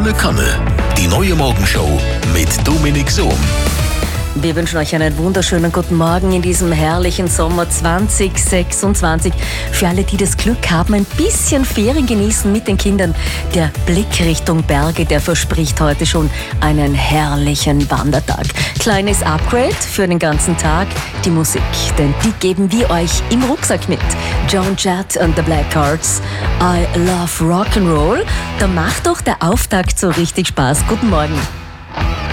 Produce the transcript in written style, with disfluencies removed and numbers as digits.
Volle Kanne. Die neue Morgenshow mit Dominik Sohm. Wir wünschen euch einen wunderschönen guten Morgen in diesem herrlichen Sommer 2026. Für alle, die das Glück haben, ein bisschen Ferien genießen mit den Kindern. Der Blick Richtung Berge, der verspricht heute schon einen herrlichen Wandertag. Kleines Upgrade für den ganzen Tag, die Musik, denn die geben wir euch im Rucksack mit. Joan Jett and the Blackhearts, I Love Rock'n'Roll. Da macht doch der Auftakt so richtig Spaß. Guten Morgen.